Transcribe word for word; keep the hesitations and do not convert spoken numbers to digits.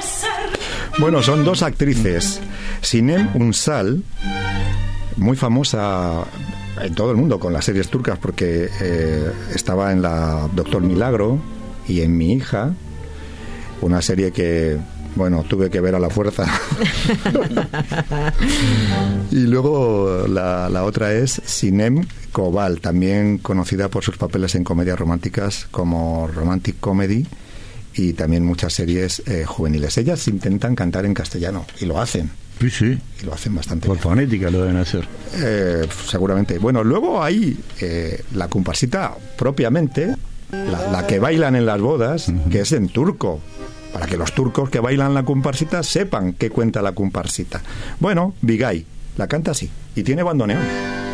Bueno, son dos actrices. Sinem Ünsal, muy famosa en todo el mundo con las series turcas, porque eh, estaba en la Doctor Milagro y en Mi hija, una serie que, bueno, tuve que ver a la fuerza. Y luego la, la otra es Sinem Kobal, también conocida por sus papeles en comedias románticas como Romantic Comedy y también muchas series eh, juveniles. Ellas intentan cantar en castellano y lo hacen. Sí, sí. Y lo hacen bastante Por bien. fonética lo deben hacer. Eh, seguramente. Bueno, luego hay eh, la comparsita propiamente, la, la que bailan en las bodas, uh-huh. que es en turco, para que los turcos que bailan la comparsita sepan qué cuenta la comparsita. Bueno, Bigay la canta así y tiene bandoneón.